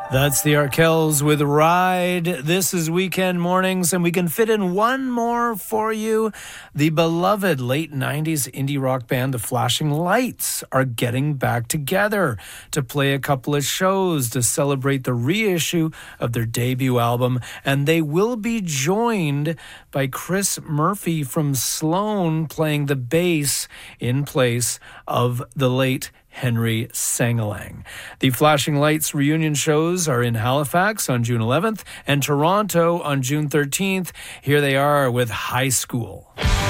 That's the Arkells with Ride. This is Weekend Mornings, and we can fit in one more for you. The beloved late 90s indie rock band, The Flashing Lights, are getting back together to play a couple of shows to celebrate the reissue of their debut album, and they will be joined by Chris Murphy from Sloan playing the bass in place of the late Henry Sangalang. The Flashing Lights reunion shows are in Halifax on June 11th and Toronto on June 13th. Here they are with High School.